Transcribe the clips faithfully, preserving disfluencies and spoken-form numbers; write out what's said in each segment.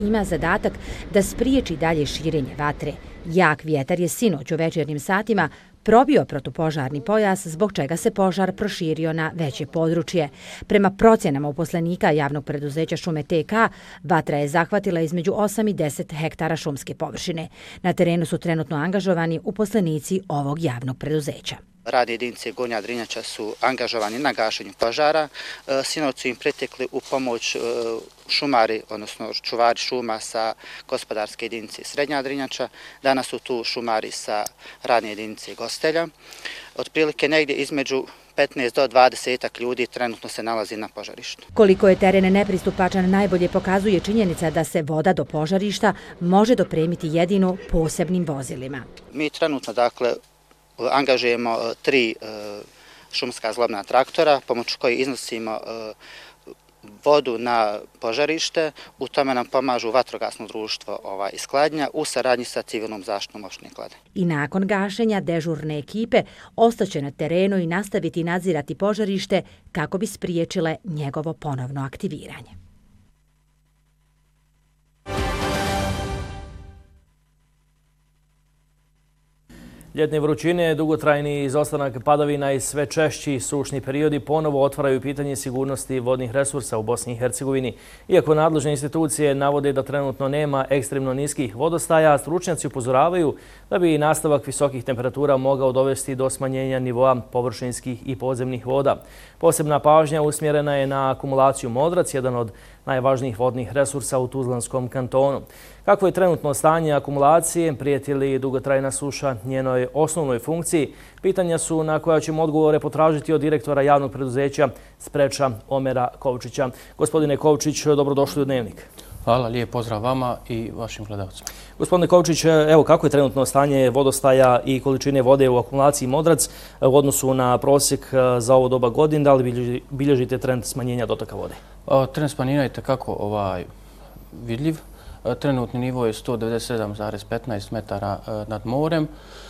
ima zadatak da spriječi dalje širenje vatre. Jak vjetar je sinoć u večernjim satima probio protupožarni pojas, zbog čega se požar proširio na veće područje. Prema procjenama uposlenika javnog preduzeća Šume T K, vatra je zahvatila između osam i deset hektara šumske površine. Na terenu su trenutno angažovani uposlenici ovog javnog preduzeća. Radne jedinice Gornja Drinjača su angažovani na gašenju požara. Sinoć su im pretekli u pomoć šumari, odnosno čuvari šuma sa gospodarske jedinice Srednja Drinjača. Danas su tu šumari sa radne jedinice Gostelja. Otprilike negdje između petnaest do dvadeset ljudi trenutno se nalazi na požarištu. Koliko je teren nepristupačan najbolje pokazuje činjenica da se voda do požarišta može dopremiti jedino posebnim vozilima. Mi trenutno, dakle, angažujemo tri šumska zlobna traktora, pomoću kojih iznosimo vodu na požarište. U tome nam pomažu vatrogasno društvo iz Kladnja u saradnji sa civilnom zaštitom opštine Kladnja. I nakon gašenja dežurne ekipe ostaće na terenu i nastaviti nadzirati požarište kako bi spriječile njegovo ponovno aktiviranje. Ljetne vrućine, dugotrajni izostanak padavina i sve češći sušni periodi ponovo otvaraju pitanje sigurnosti vodnih resursa u Bosni i Hercegovini. Iako nadležne institucije navode da trenutno nema ekstremno niskih vodostaja, stručnjaci upozoravaju da bi nastavak visokih temperatura mogao dovesti do smanjenja nivoa površinskih i podzemnih voda. Posebna pažnja usmjerena je na akumulaciju Modrac, jedan od najvažnijih vodnih resursa u Tuzlanskom kantonu. Kako je trenutno stanje akumulacije, prijeti li dugotrajna suša njenoj osnovnoj funkciji? Pitanja su na koja ćemo odgovore potražiti od direktora javnog preduzeća Spreča Omera Kovčića. Gospodine Kovčić, dobrodošli u Dnevnik. Hvala, lijep pozdrav vama i vašim gledalcima. Gospodine Kovčić, evo kako je trenutno stanje vodostaja i količine vode u akumulaciji Modrac u odnosu na prosjek za ovo doba godine? Da li bilježite trend smanjenja dotoka vode? Trend smanjenja je takako vidljiv. Trenutni nivo je sto devedeset sedam zarez petnaest metara nad morem.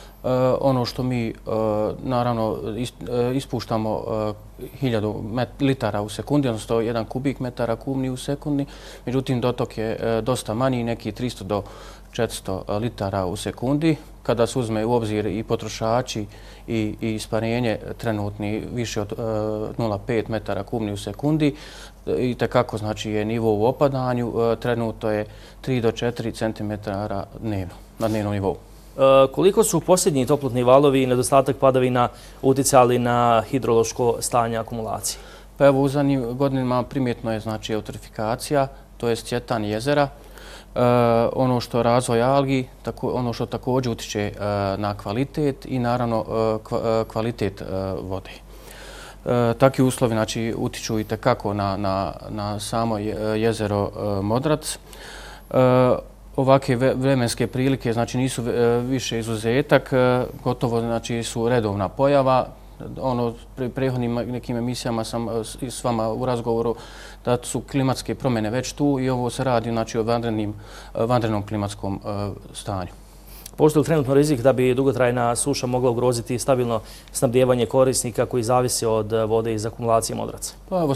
Ono što mi naravno ispuštamo hiljadu litara u sekundi, odnosno jedan kubik metara kubni u sekundi. Međutim, dotok je dosta manji, neki tristo do četiristo litara u sekundi. Kada se uzme u obzir i potrošači i isparenje trenutni više od nula zarez pet metara kubni u sekundi, i tekako znači je nivo u opadanju, trenutno je tri do četiri centimetara dnevno, na dnevnom nivou. Koliko su posljednji toplotni valovi i nedostatak padavina uticali na hidrološko stanje akumulacije? Pa evo, u zadnjim godinama primjetno je znači eutrofikacija, to je cvjetanje jezera. Ono što razvoj algi, ono što također utiče na kvalitet i naravno kvalitet vode. Takvi uslovi znači, utiču i tekako na, na, na samo jezero Modrac. Ovakve vremenske prilike znači, nisu više izuzetak, gotovo znači, su redovna pojava. Ono, pri prethodnim nekim emisijama sam s vama u razgovoru da su klimatske promjene već tu i ovo se radi znači, o vanrednom klimatskom stanju. Postoji li trenutno rizik da bi dugotrajna suša mogla ugroziti stabilno snabdijevanje korisnika koji zavise od vode iz akumulacije Modraca? Pa, evo,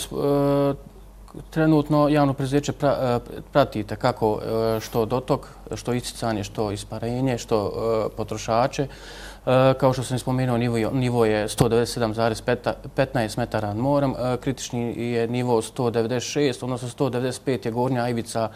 trenutno javno preduzeće prati kako što dotok, što isticanje, što isparenje, što potrošače. Kao što sam spomenuo, nivo je sto devedeset sedam zarez petnaest metara nad morem, kritični je nivo sto devedeset šest, odnosno sto devedeset pet je gornja ivica,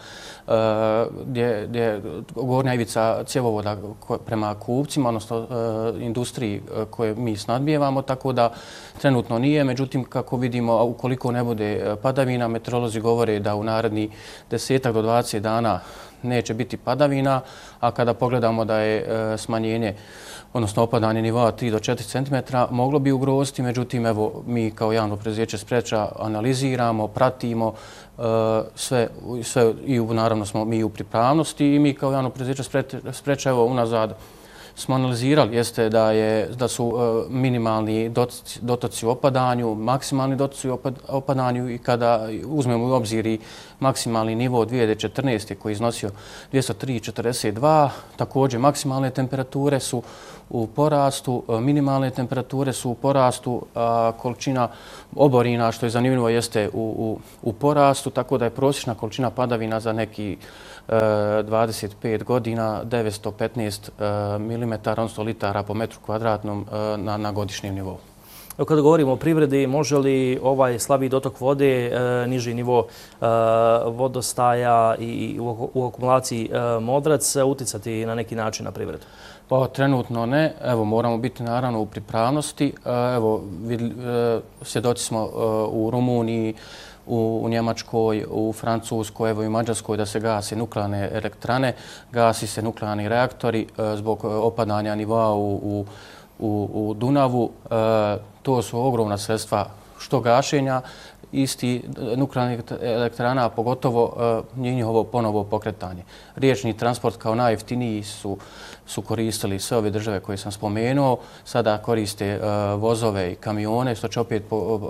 gdje je gornja ivica cjevovoda prema kupcima, odnosno industriji koje mi snadbijevamo, tako da trenutno nije. Međutim, kako vidimo, ukoliko ne bude padavina, meteorolozi govore da u naredni desetak do dvadeset dana neće biti padavina, a kada pogledamo da je smanjenje, odnosno opadanje nivoa tri do četiri centimetra, moglo bi ugroziti. Međutim, evo, mi kao javno preduzeće Spreča analiziramo, pratimo sve, sve i naravno smo mi u pripravnosti i mi kao javno preduzeće Spreča, evo, unazad smo analizirali jeste da, je, da su minimalni dotoci, dotoci u opadanju, maksimalni dotoci u opadanju i kada uzmemo u obzir i maksimalni nivo dvije hiljade četrnaeste koji je iznosio dvjesto tri zarez četrdeset dva, također maksimalne temperature su u porastu, minimalne temperature su u porastu, a količina oborina, što je zanimljivo, jeste u, u, u porastu, tako da je prosječna količina padavina za neki dvadeset pet godina devetsto petnaest milimetara, odnosno litara po metru kvadratnom na, na godišnjem nivou. Kada govorimo o privredi, može li ovaj slabiji dotok vode, niži nivo vodostaja i u akumulaciji Modrac uticati na neki način na privredu? Pa trenutno ne. Evo, moramo biti naravno u pripravnosti. Evo, svjedoci smo u Rumuniji, u Njemačkoj, u Francuskoj, evo i Mađarskoj da se gase nuklearne elektrane, gasi se nuklearni reaktori zbog opadanja nivoa u, u, u, u Dunavu. To su ogromna sredstva što gašenja isti nuklearnih elektrana, a pogotovo njihovo ponovo pokretanje. Riječni transport kao najjeftiniji su, su koristili sve ove države koje sam spomenuo. Sada koriste vozove i kamione, što će opet po,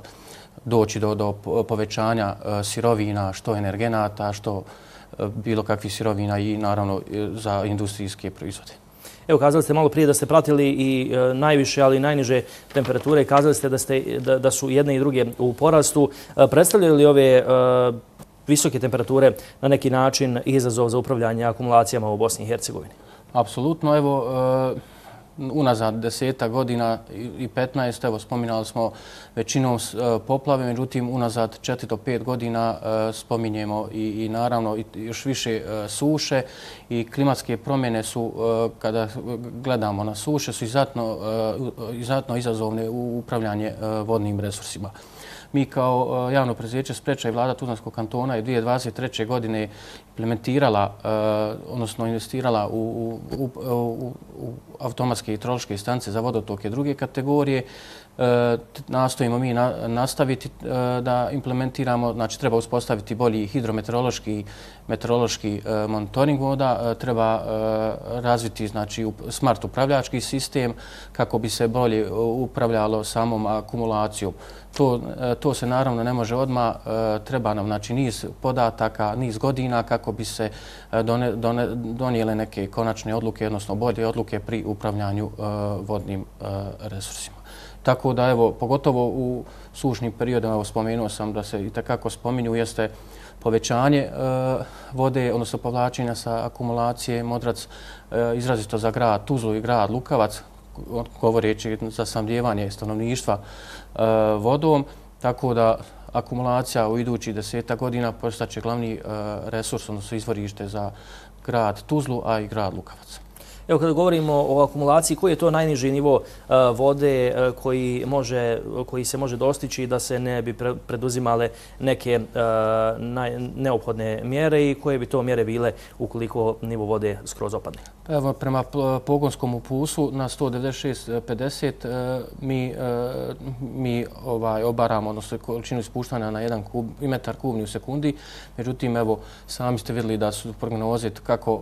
doći do, do povećanja sirovina, što energenata, što bilo kakvih sirovina i naravno za industrijske proizvode. Evo, kazali ste malo prije da ste pratili i e, najviše, ali i najniže temperature. Kazali ste da, ste da, da su jedne i druge u porastu. E, predstavljaju li ove e, visoke temperature na neki način izazov za upravljanje akumulacijama u Bosni i Hercegovini? Apsolutno. Evo, e, unazad deseta godina i petnaest, evo, spominjali smo većinom poplave, međutim, unazad četiri do pet godina spominjemo i, i naravno i još više suše i klimatske promjene su, kada gledamo na suše, su izuzetno, izuzetno izazovne u upravljanje vodnim resursima. Mi kao javno preduzeće Spreča i vlada Tuzlanskog kantona je dvije hiljade dvadeset treće godine implementirala, odnosno investirala u, u, u, u automatske hidrološke stanice za vodotoke druge kategorije. Nastojimo mi nastaviti da implementiramo, znači treba uspostaviti bolji hidrometeorološki meteorološki monitoring voda, treba razviti znači smart upravljački sistem kako bi se bolje upravljalo samom akumulacijom. To, to se naravno ne može odmah, treba nam znači niz podataka, niz godina kako bi se done, done, donijele neke konačne odluke, odnosno bolje odluke pri upravljanju vodnim resursima. Tako da, evo, pogotovo u sušnim periodima, evo, spomenuo sam da se i takako spominju, jeste povećanje e, vode, odnosno povlačenja sa akumulacije Modrac, e, izrazito za grad Tuzlu i grad Lukavac, govoreći za snabdijevanje stanovništva e, vodom, tako da akumulacija u idućih deseta godina postaće glavni e, resurs, odnosno izvorište za grad Tuzlu, a i grad Lukavac. Evo, kada govorimo o akumulaciji, koji je to najniži nivo vode koji, može, koji se može dostići da se ne bi preduzimale neke neophodne mjere i koje bi to mjere bile ukoliko nivo vode skroz opadne? Evo, prema pogonskom upusu na sto devedeset šest zarez pedeset mi, mi ovaj, obaramo, odnosno količinu ispuštanja na jedan kub, metar kubni u sekundi. Međutim, evo, sami ste vidjeli da su prognoze kako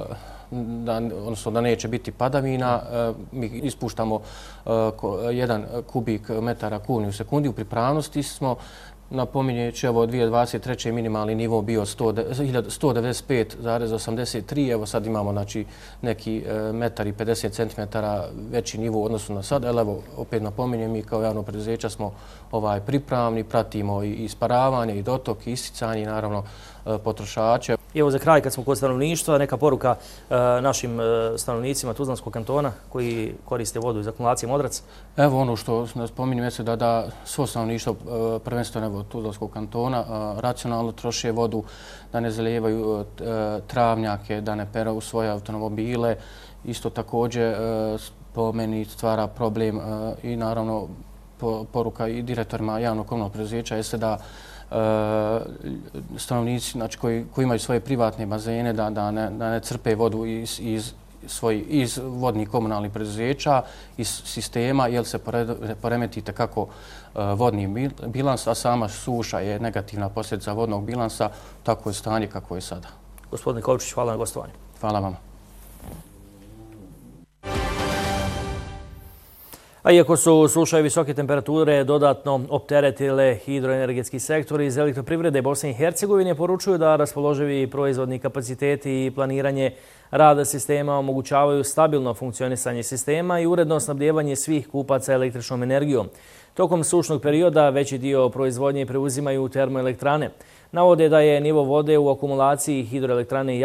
da, odnosno da neće biti padavina. Mi ispuštamo jedan kubik metara kubni u sekundi. U pripravnosti smo, napominjeći, evo dvije hiljade dvadeset treće minimalni nivo bio sto devedeset pet zarez osamdeset tri, evo sad imamo znači, neki metar i pedeset centimetara veći nivo u odnosu na sad. Evo, opet napominjem, mi kao javno preduzeća smo ovaj, pripravni, pratimo i isparavanje, i dotok, i isticanje, i naravno potrošače. I evo za kraj, kad smo kod stanovništva, neka poruka e, našim e, stanovnicima Tuzlanskog kantona koji koriste vodu iz akumulacije Modrac? Evo ono što spominjem je da, da svo stanovništvo, e, prvenstveno Tuzlanskog kantona, e, racionalno troše vodu, da ne zalijevaju e, travnjake, da ne peru svoje automobile. Isto također e, po meni stvara problem e, i naravno po, poruka i direktorima javnog komunalnog preduzeća jeste da stanovnici znači, koji, koji imaju svoje privatne bazene da, da, ne, da ne crpe vodu iz, iz, svoj, iz vodnih komunalnih preduzeća, iz sistema, jer se poremeti takako vodni bilans, a sama suša je negativna posljedica vodnog bilansa, tako je stanje kako je sada. Gospodine Kovčić, hvala na gostovanju. Hvala vam. A iako su suša i visoke temperature dodatno opteretile hidroenergetski sektor, iz elektroprivrede Bosne i Hercegovine poručuju da raspoloživi proizvodni kapaciteti i planiranje rada sistema omogućavaju stabilno funkcionisanje sistema i uredno snabdijevanje svih kupaca električnom energijom. Tokom sušnog perioda veći dio proizvodnje preuzimaju termoelektrane. Navode da je nivo vode u akumulaciji hidroelektrane